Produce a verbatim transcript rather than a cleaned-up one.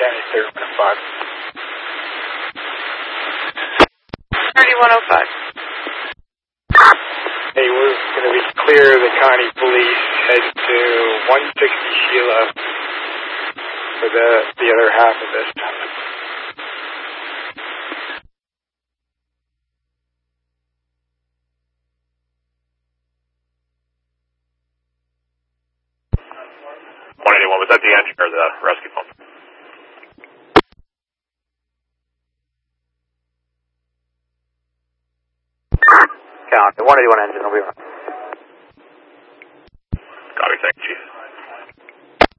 County, third one oh five. thirty-one oh five. Hey, we're going to be clear of the county police. Head to one sixty Sheila for the, the other half of this. one eighty-one, was that the engine or the rescue pump? Count, one eighty-one engine will be around.